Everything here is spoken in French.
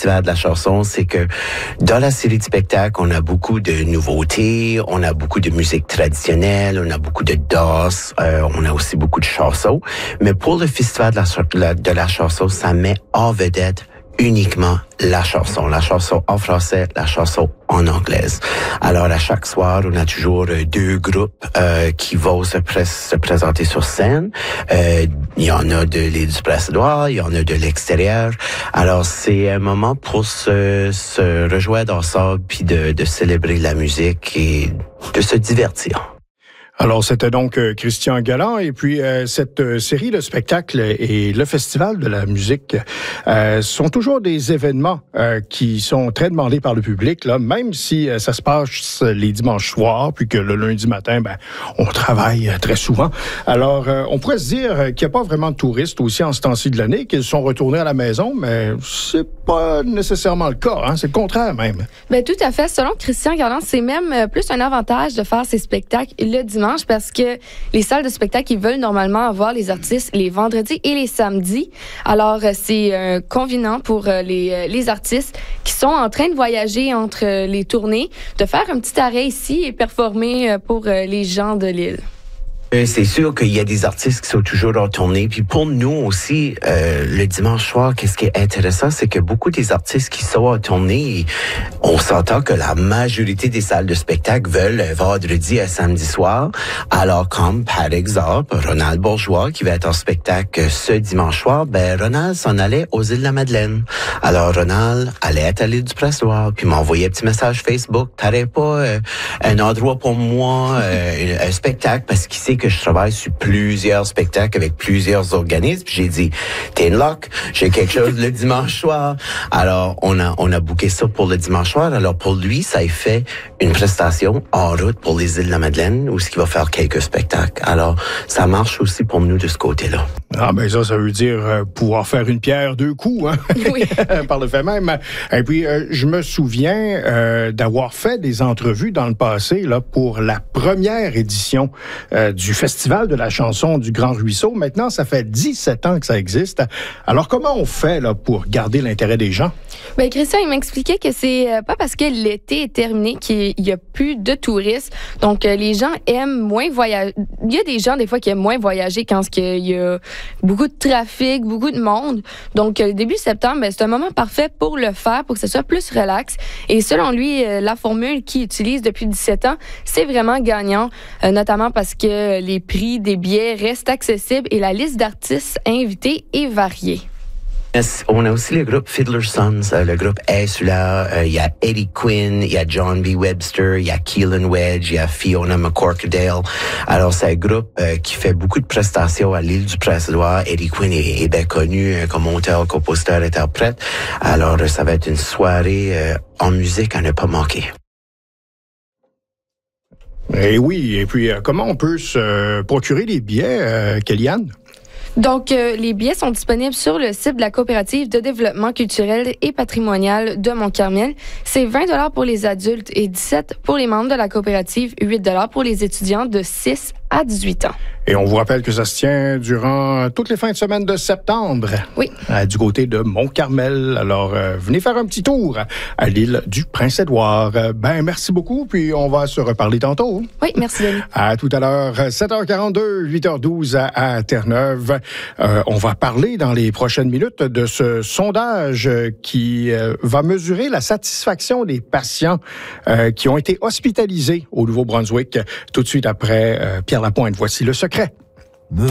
Festival de la chanson, c'est que dans la série de spectacles, on a beaucoup de nouveautés, on a beaucoup de musique traditionnelle, on a beaucoup de danse, on a aussi beaucoup de chansons. Mais pour le Festival de la chanson, ça met en vedette uniquement la chanson en français, la chanson en anglaise. Alors, à chaque soir, on a toujours deux groupes qui vont se présenter sur scène. Il y en a de l'île du Prince-Édouard, il y en a de l'extérieur. Alors, c'est un moment pour se rejoindre ensemble puis de célébrer la musique et de se divertir. Alors, c'était donc Christian Galland. Et puis, cette série de spectacles et le Festival de la musique sont toujours des événements qui sont très demandés par le public, là, même si ça se passe les dimanches soirs, puis que le lundi matin, on travaille très souvent. Alors, on pourrait se dire qu'il n'y a pas vraiment de touristes aussi en ce temps-ci de l'année, qu'ils sont retournés à la maison, mais c'est pas nécessairement le cas, hein, c'est le contraire même. Bien, tout à fait. Selon Christian Galland, c'est même plus un avantage de faire ces spectacles le dimanche parce que les salles de spectacle, ils veulent normalement avoir les artistes les vendredis et les samedis. Alors, c'est convenant pour les artistes qui sont en train de voyager entre les tournées, de faire un petit arrêt ici et performer pour les gens de l'île. C'est sûr qu'il y a des artistes qui sont toujours en tournée. Puis pour nous aussi, le dimanche soir, qu'est-ce qui est intéressant, c'est que beaucoup des artistes qui sont en tournée, on s'entend que la majorité des salles de spectacle veulent un vendredi à samedi soir. Alors comme par exemple Ronald Bourgeois qui va être en spectacle ce dimanche soir, Ronald s'en allait aux îles de la Madeleine. Alors Ronald allait être à l'île du Prince-Édouard, puis m'envoyait un petit message Facebook. T'aurais pas un endroit pour moi, un spectacle, parce qu'il sait que je travaille sur plusieurs spectacles avec plusieurs organismes. Puis j'ai dit, t'es une lock, j'ai quelque chose le dimanche soir. Alors, on a booké ça pour le dimanche soir. Alors, pour lui, ça a fait une prestation en route pour les îles de la Madeleine où il va faire quelques spectacles. Alors, ça marche aussi pour nous de ce côté-là. Ah, ça veut dire pouvoir faire une pierre deux coups, hein? Oui. Par le fait même. Et puis, je me souviens d'avoir fait des entrevues dans le passé là pour la première édition du Festival de la chanson du Grand Ruisseau. Maintenant, ça fait 17 ans que ça existe. Alors, comment on fait là pour garder l'intérêt des gens? Christian, il m'expliquait que c'est pas parce que l'été est terminé qu'il y a plus de touristes. Donc, les gens aiment moins voyager. Il y a des gens, des fois, qui aiment moins voyager quand il y a beaucoup de trafic, beaucoup de monde. Donc, début septembre, c'est un moment parfait pour le faire, pour que ce soit plus relax. Et selon lui, la formule qu'il utilise depuis 17 ans, c'est vraiment gagnant, notamment parce que les prix des billets restent accessibles et la liste d'artistes invités est variée. On a aussi le groupe Fiddler's Sons, le groupe Insula, il y a Eddie Quinn, il y a John B. Webster, il y a Keelan Wedge, il y a Fiona McCorkadale. Alors, c'est un groupe qui fait beaucoup de prestations à l'île du Prince-Édouard. Eddie Quinn est bien connu comme auteur, compositeur, interprète. Alors, ça va être une soirée en musique à ne pas manquer. Et oui, et puis comment on peut se procurer les billets, Kellyanne? Donc, les billets sont disponibles sur le site de la Coopérative de développement culturel et patrimonial de Mont-Carmel. C'est 20 $ pour les adultes et 17 $ pour les membres de la coopérative, 8 $ pour les étudiants de 6 à 18 ans. Et on vous rappelle que ça se tient durant toutes les fins de semaine de septembre. Oui. Du côté de Mont-Carmel. Alors, venez faire un petit tour à l'île du Prince-Édouard. Merci beaucoup, puis on va se reparler tantôt. Oui, merci Denis. À tout à l'heure, 7h42, 8h12 à Terre-Neuve. On va parler dans les prochaines minutes de ce sondage qui va mesurer la satisfaction des patients qui ont été hospitalisés au Nouveau-Brunswick. Tout de suite après Pierre Lapointe, voici Le Secret.